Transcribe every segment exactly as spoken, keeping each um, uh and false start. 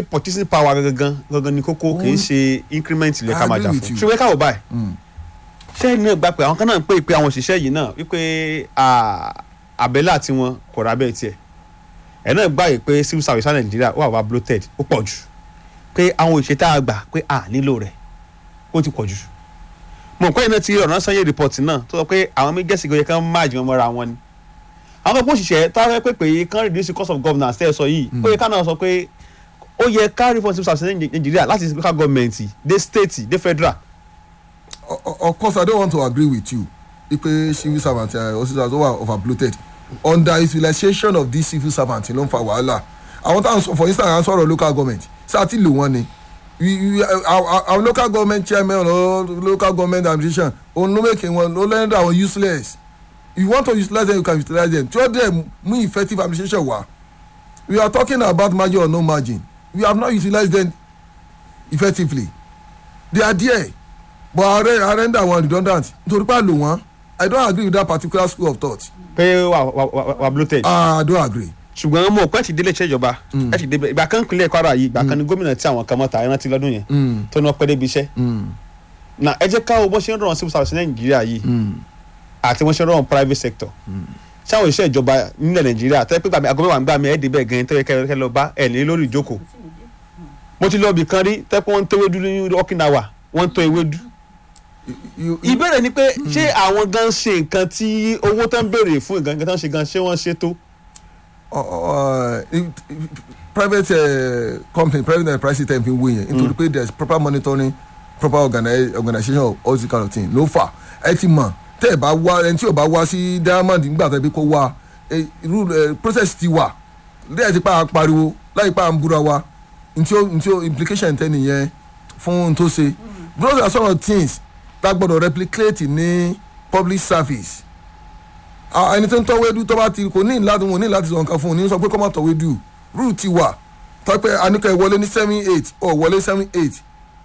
pé purchasing power gangan gangan ni kókó kì í ṣe increment lè ká máa jà fún ṣùgbọ́n káwọ́ báyìí ṣé ẹni náà gbà pé àwọn kan náà ń pè pé àwọn òṣìṣẹ́ yìí náà wípé àbẹ́là tí wọn kò rà bẹ́ẹ̀ tiẹ̀ ẹ̀ náà gbà pé civil service Nàìjíríà wà wá bloated ó pọ̀ jù pé àwọn òṣìṣẹ́ tá a gbà pé à nílò rẹ̀ ó ti pọ̀ jù mo n kọ́ iná ti ọ̀nà sanye report náà tó sọ pé àwọn méjèèjì gbọ́dọ̀ kan máa jìmọ̀ mọ́ra wọn ni àwọn kan kó òṣìṣẹ́ tá a fẹ́ pé pé kan reduce the cost of governance tẹ́ ẹ sọ yìí ó yẹ ká náà sọ pé ó yẹ ká reform civil service Nàìjíríà láti local government dé state dé federal. Of course, I don't want to agree with you. Ipe civil servants uh, officers who are overbloated. Under utilization of these civil servants, you know, for wahala. I want to, for instance, answer our local government. Sati Luwani, we, we, our, our local government chairman or local government administration, on no making one, no land are useless. If you want to utilize them, you can utilize them. Tell them more effective administration. Wa. We are talking about margin or no margin. We have not utilized them effectively. They are there. But I render one redundant. Nítorí pé àlò wọn, I don't agree with that particular school of thought. Pé wà wà wà bloated. Ah, I don't agree. Ṣùgbọ́n mo pẹ́ ti délé ìṣèjọba ẹ ti débẹ̀ ìgbà kan kílẹ̀ Kwara yìí ìgbà kan ni gómìnà tí àwọn kan mọ́ta ẹ rántí lọ́dún yẹn tó ní wọ́n pẹ́ débi iṣẹ́. Na ẹ jẹ́ ká o bó ṣe ń rọrùn civil service Nàìjíríà yìí àti wọ́n ṣe ń rọrùn private sector. Ṣé àwọn iṣẹ́ ìjọba nílẹ̀ Nàìjíríà tẹ́ pé gbàgbé àgọ́ mẹ́wàá ń gbà mí ẹ̀ débẹ̀ gan tó yẹ kẹ́ lọ bá ẹ̀ lé lórí ìjókòó. Mo ti lọ ibì kan rí tẹ́ pé wọ́n ń tó ewédú ní Okinawa wọ́n ń tó ewédú. Ìbéèrè ni pé ṣé àwọn gan ṣe nǹkan tí owó tán béèrè fún nǹkan tán ṣe gan ṣé wọ́n ṣe tó. Private uh, company private enterprise time fi wé yẹn nítorí pé there is proper monitoring proper organi organisation of all this kind of thing ló fà ẹ ti mọ̀ tẹ́ ẹ bá wá ẹni tí ò bá wá sí Diamond nígbà tó ẹ bí kó wá rule process ti wà lẹ́yìn tí pa pariwo láì pa àmbúra wa ntí ó ntí ó implication tẹ́ nìyẹn fún tó ṣe those are some of the things tá gbọ́dọ̀ replicate ní public service ẹni tó ń tọ́wé dú tó bá ti kò ní láti wọn ní láti sọ nǹkan fún un ní sọ pé kó má tọ́wé dú rule ti wà tọ́pẹ́ anikẹ́ wọlé ní seven eight ọ̀ wọlé seven eight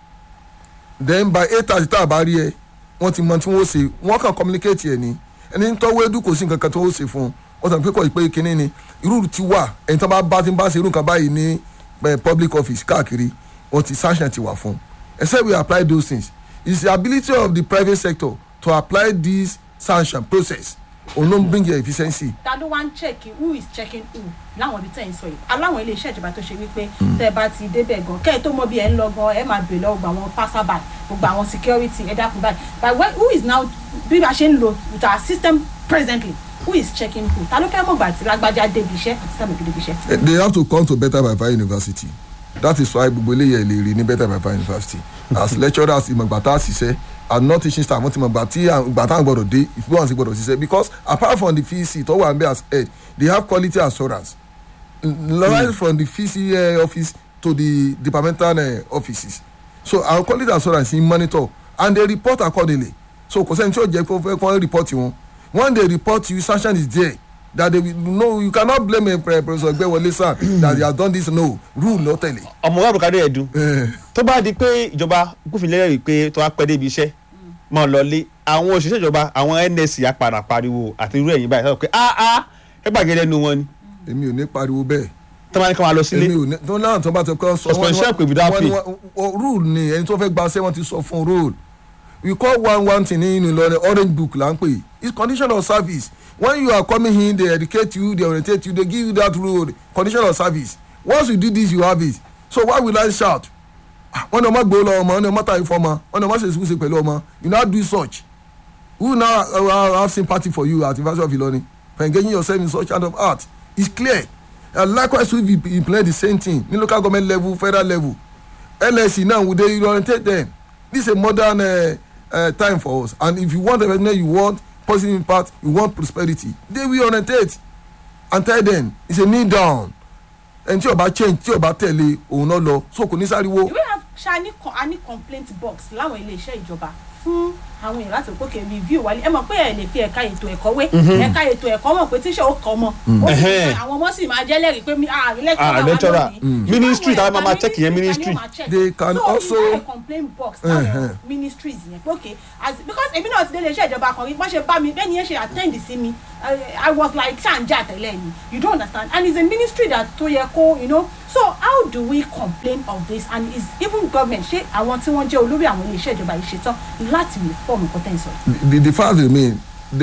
then by eight thirty tá a bá rí ẹ wọ́n ti mọ tí wọ́n ṣe wọ́n kàn communicate ẹ̀ ní ẹni tọ́wé dú kò sí nǹkan kan tó ṣe fún un wọ́n tàn pé kọ́ ìpè kínní ni rule ti wà ẹni tó bá bá ti bá ṣe irú nǹkan báyìí ní public office káàkiri wọ́n ti sanction ti wà fún un except we apply those things. It's the ability of the private sector to apply this sanction process or not bring your efficiency. Ta ló wá ń check who is checking who láwọn ibi tẹ́ ń sọ yìí aláwọn ilé iṣẹ́ ìjọba tó ṣe wípé tẹ́ bá ti débẹ̀ gan kẹ́ ẹ̀ tó mọ bí ẹ̀ ń lọ gan ẹ̀ máa bèèrè lọ́wọ́ gbogbo àwọn passerby gbogbo àwọn security ẹ̀ dákun báyìí but when, who is now bí a ṣe ń lò with our system presently who is checking who ta ló fẹ́ mọ̀ gbà tí lágbájá débi iṣẹ́ àti sàmì débi iṣẹ́. They have to come to Better by Fire University. That is why gbogbo eléyè lè rí ní Better by Fire University as lecturers ìmọ̀gbà tá a ṣiṣẹ́ and not teaching staff wọ́n ti mọ̀ gbà tí gbà tá à ń gbọ́dọ̀ dé ìfowópamọ́ sí gbọ́dọ̀ ṣiṣẹ́ because apart from the V C tó wà ń bẹ as head they have quality assurance right mm. from the V C uh, office to the departmental uh, offices so our quality assurance in monitor and they report accordingly so kò sẹ́ni tí ó jẹ́ kó fẹ́ kó report wọn when they report you sanction is there that they will no you cannot blame a professor Gbewole sir that he has done this no rule no tell it. ọmọ wa bùkádé ẹ̀dùn tó bá di pé ìjọba gúfìlẹ̀ rí pé tó wá pẹ́ débi iṣẹ́ mọ́ lọlé àwọn òṣìṣẹ́ ìjọba àwọn N S C apàdà pariwo àti irú ẹ̀yìn báyìí sọ pé ah ah ẹ gbàgede ẹnu wọn ni. èmi ò ní pariwo bẹ́ẹ̀. tó bá ní ká máa lọ sílé. èmi ò ní tó náà tó bá ti kọ́ sọ suspension pé without pay. rule ni ẹni tó fẹ́ gba ṣẹ́ wọ́n ti sọ fún rule we call one one thing ní Ìlọrin orange book là ń pè it's condition of service when you are coming in they educate you they orientate you they give you that rule condition of service once you do this you have it so why will I shout wọ́n ní ọmọ gbòó lọ ọmọ wọ́n ní ọmọ ta ifọ̀ ọmọ wọ́n ní ọmọ ṣe ìṣúṣe pẹ̀lú ọmọ you now do such who now uh, have sympathy for you at University of Ilorin for engaging yourself in such kind of art it's clear and likewise we implement the same thing ní local government level federal level L S C now we dey orientate them this is a modern uh, uh, time for us and if you want development you want positive impact you want prosperity they will orientate and tell them it's a knee down and tí o bá change tí o bá tẹ̀lé òun náà lọ so kò ní sáriwo. do we have ṣá ní complaint box láwọn ilé iṣẹ́ ìjọba fún àwọn èèyàn láti òkè review wálé ẹ mọ̀ pé ẹ lè fi ẹ̀ka ètò ẹ̀kọ́ wé ẹ̀ka ètò ẹ̀kọ́ mọ̀ pé tíṣà ó kọ́ mọ́ àwọn ọmọ sì máa jẹ́ lẹ́rìí pé ah lecturer ministry táwọn máa check yẹn ministry. they can also so complain box táwọn ministries yẹn pé okay as because èmi náà ti dé iléeṣẹ́ ìjọba kan rí bọ́n ṣe bá mi bẹ́ẹ̀ ni yẹn ṣe attend sí mi I was like ṣàǹjà tẹ́lẹ̀ ni you don't understand and it's a ministry that tó yẹ kó you know so how do we complain of this and is even government ṣé àwọn tí wọ́n jẹ́ olórí àwọn iléeṣẹ́ ìjọba yìí ṣetán láti reform nǹkan tẹ́ ń sọ. the the fact remain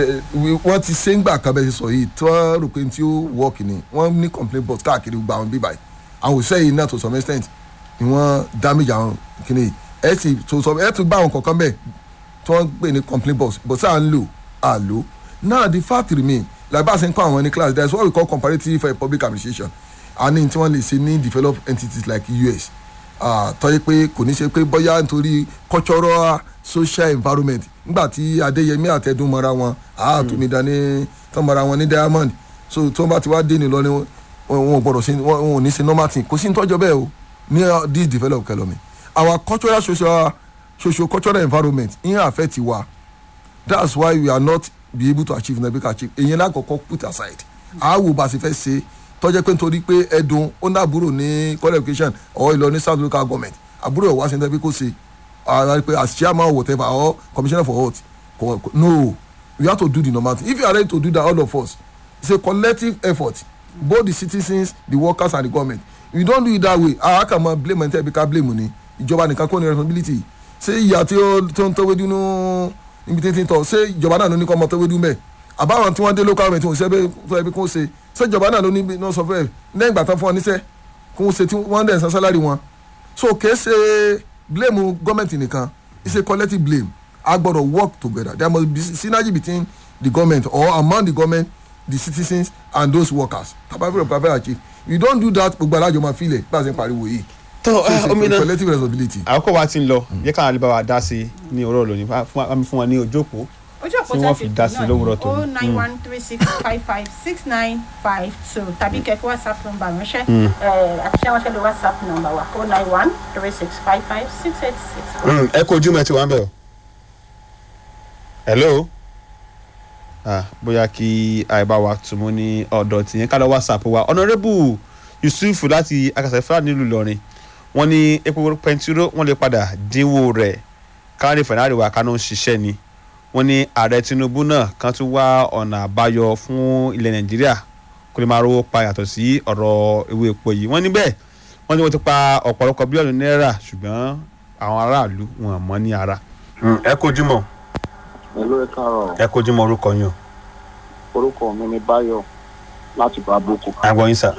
wọ́n ti ṣe ń gbà kábẹ́ sọ yìí tí wọ́n rò pé tí ó work ni wọ́n ní complaint box káàkiri gba àwọn bíbáyìí àwọn òṣìṣẹ́ yìí náà to some extent ni wọ́n damage àwọn kìnìún ẹ̀ sì to some ẹ̀ tún bá àwọn kọ̀ọ̀kan bẹ́ẹ̀ tí wọ́n gbé ní complaint box but sáà ń lò à lò now the fact remain like bá a ṣe ń kọ́ àwọn ní class there is what we call comparative uh, public administration àní tí wọ́n lè ṣe ní developed entities like U S tọ́jú pé kò ní ṣe pé bóyá nítorí cultural social environment nígbà tí Adéyẹmí àtẹ̀dùn mọ́ra wọn àtúmídà ní tán mọ́ra wọn ní Diamond so tí wọ́n bá ti wá dé ní lọ ní wọn ò gbọ́dọ̀ sí wọn ò ní ṣe normal thing kò sí ní tọ́jọ́ bẹ́ẹ̀ o ní this developed economy our cultural social social cultural environment in affect wa that's why we are not be able to achieve nabi achieve èyàn náà kọ́kọ́ put aside àwò bá ṣe fẹ́ ṣe tọ́jẹ́ pé nítorí pé ẹ̀dùn ó ní àbúrò ní college education or ìlọ ní south local government àbúrò ẹ̀ wá sí ẹ̀dẹ́gbẹ́ kó ṣe ara pé as chairman or whatever or commissioner for health no we have to do the normal thing if you are ready to do that all of us it's a collective effort both the citizens the workers and the government if you don't do it that way our kan ma blame ẹ̀ńtẹ́ bí ká blame ni ìjọba nìkan kò ní responsibility ṣé ìyá tí ó ń tọ́wé dúnú níbi tí ń tọ́ ṣé ìjọba náà ló ní kọ́ ọmọ tọ́wé dún bẹ́ẹ̀ àbáwọn tí wọ́n dé local government wọn ṣe bẹ́ẹ̀ tó ẹbí kó ṣe ṣé ìjọba náà ló ní náà sọ fẹ́ lẹ́yìn ìgbà tán fún ọ níṣẹ́ kó ṣe tí wọ́n dẹ̀ san salary wọn so kìí ṣe blame government nìkan it's a collective blame a gbọ́dọ̀ work together there must be synergy between the government or among the government the citizens and those workers tabafi of private achieve you don't do that gbogbo alájọ máa fi ilẹ̀ bá a ṣe ń pariwo yìí tó omina collective responsibility. àkókò wa ti ń lọ yẹ káwọn alẹ́ bá wa dá sí ní ọ̀rọ̀ lónìí fún wa ní ojókòó ojú òpó tí wọ́n fi dá sí lówùrọ̀ tó o nine one three six five five six nine five two tàbí kẹfì whatsapp number ránṣẹ́ àtúnṣe ránṣẹ́ lórí whatsapp number wa o nine one three six five five six eight six one. ẹ kó ojú mọ́ ẹ ti wá ń bẹ̀ o. hello ah bóyá kí àìbá wa tún mú ní ọ̀dọ̀ tìyẹn ká lọ whatsapp wa honourable yusuf láti akasẹ̀fà nílùú ìlọrin wọ́n ní epo pẹntiró wọ́n lè padà dínwó rẹ̀ káwọn fẹ̀rẹ̀ wa kaná ń ṣiṣẹ́ ni wọ́n ní ààrẹ tinubu náà kan tún wá ọ̀nà àbáyọ fún ilẹ̀ nàìjíríà kó lè máa rówó pa yàtọ̀ sí ọ̀rọ̀ ewé epo yìí wọ́n ní bẹ́ẹ̀ wọ́n ní wọ́n ti pa ọ̀pọ̀lọpọ̀ bílíọ̀nù náírà ṣùgbọ́n àwọn aráàlú wọn mọ̀ ní ara. ẹ kojú mọ́. Hello, ẹ káàárọ̀. ẹ kojú mọ́ orúkọ yín o. orúkọ mi ni Báyọ̀ láti Bàbókò. àgbọ̀yìn sà.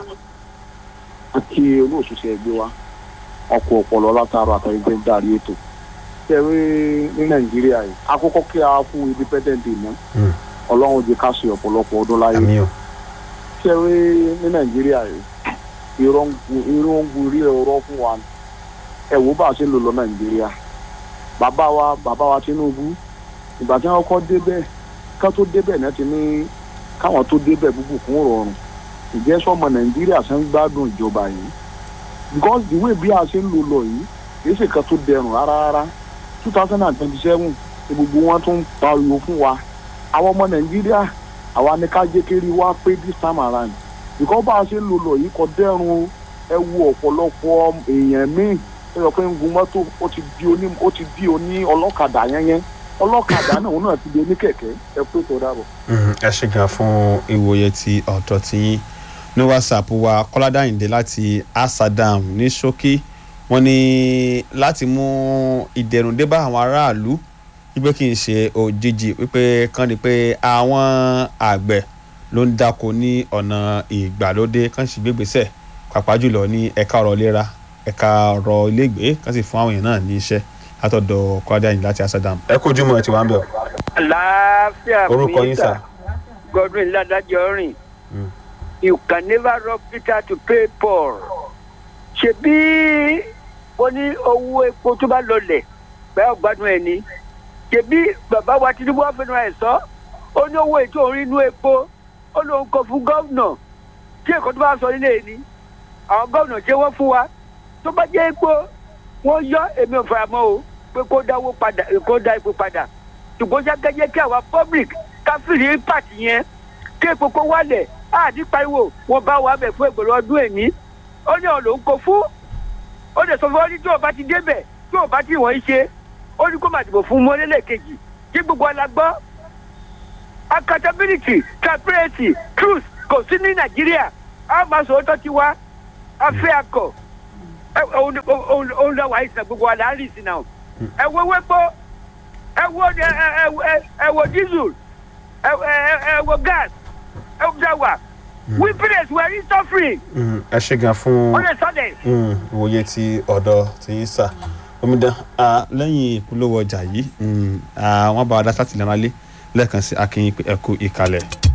àti olóòṣìṣẹ́ ẹgbẹ́ wa ọkọ̀ ọ̀pọ̀lọ látara àtẹ̀yìntẹ́ ń darí ètò. ṣẹ̀rí ní Nàìjíríà yìí àkọ́kọ́ kí a fún independent day mọ́ Ọlọ́run jẹ́ ká ṣe ọ̀pọ̀lọpọ̀ ọdún láyé. àmín o. ṣẹ̀rí ní Nàìjíríà yìí irọ́ ń gun rí ọ̀rọ̀ fún wa ẹ wò bá a ṣe ń lò lọ Nàìjíríà bàbá wa bàbá wa Tinubu ìgbà tí wọ́n kọ́ débẹ̀ ká tó débẹ̀ náà ti ní káwọn tó débẹ̀ búbù kún rọrùn ìjẹ́ sọ́mọ Nàìjíríà ṣe ń gbádùn ìjọba yìí because the way bí a ṣe ń lò lọ yìí kìí ṣe kan tó dẹrùn rárá rárá two thousand and twenty seven ni gbogbo wọn tún ń pariwo fún wa àwọn ọmọ Nàìjíríà àwa ní ká jẹ́ kiri wá pé this time around because bá a ṣe ń lò lọ yìí kò dẹrùn ẹ wo ọ̀pọ̀lọpọ̀ èèyàn míì ẹ yọ pé ń gun mọ́tò ó ti di oní ó ti di oní ọlọ́kadà yẹnyẹn ọlọ́kadà náà òun náà ti di oníkẹ̀kẹ́ ẹ pé tó dábọ̀. ẹ ṣe gan fún ìwòye ti ọ̀dọ̀ tí yín ní whatsapp wa kọ́ládàyìndé láti asadam ní ṣókí wọ́n ní láti mú ìdẹ̀rùn dé bá àwọn aráàlú wípé kì í ṣe òjijì wípé kàn ní pé àwọn àgbẹ̀ ló ń dáko ní ọ̀nà ìgbàlódé kàn sì gbégbèsè pàápàá jùlọ ní ẹ̀ka ọ̀rọ̀ ìlera ẹ̀ka ọ̀rọ̀ ilégbèé kàn sì fún àwọn èèyàn náà ní iṣẹ́ látọ̀dọ̀ kọ́ládàyìndé láti asadam. ẹ kojú mọ́ ẹ ti wá ń bẹ̀. àlàáfíà orúkọ yín sà. Godwin Ládàjọ́ rìn. You can never rob Peter to pay Paul. Ṣebí ó ní owó epo tó bá lọlẹ̀ bẹ́ẹ̀ ọ̀gbádùn ẹ̀ ní. Ṣebí bàbá wa Tinubu wá fẹ́nu ẹ̀ sọ. Ó ní owó ètò orí inú epo. Ó lóun kọ fún gómìnà. Tí èkó tó bá sọ nílé ní. Àwọn gómìnà ṣé wọ́n fún wa. Tó bá jẹ́ epo wọ́n yọ èmi ò faramọ́ o pé kó dáwó padà kó dá epo padà. ṣùgbọ́n jágẹ́jẹ́ kí àwa public ká fìrí impact yẹn kí epo kó wálẹ̀ àdí pariwo wọn bá wà bẹ̀ fún ìgbèrò ọdún èní ó ní ọ̀lọ́ ń kó fún ó lè sọ fún ọ ní tí ò bá ti débẹ̀ tí ò bá ti wọ́n ṣe ó ní kó máa dìbò fún mọ́lẹ́lẹ̀ kejì kí gbogbo alágbọ́ accountability transparency truth kò sí ní nàìjíríà a máa sọ ọ́tọ́ ti wá a fẹ́ akọ òun lọ́wọ́ àìsàn gbogbo wa là ń rìn sí náà ẹ wo wépo ẹ wo ẹ wo diesel ẹ wo gas ẹ wo dáwà wípínẹ̀sì wẹ̀ rí suffering. ẹ ṣe gan fún ìwòye ti ọ̀dọ̀ tí yín sà omidan lẹ́yìn ìpolówó ọjà yìí wọ́n bá wa dá sátìlẹ́málé lẹ́ẹ̀kan sí akínyìn ẹ̀kú ìkàlẹ̀.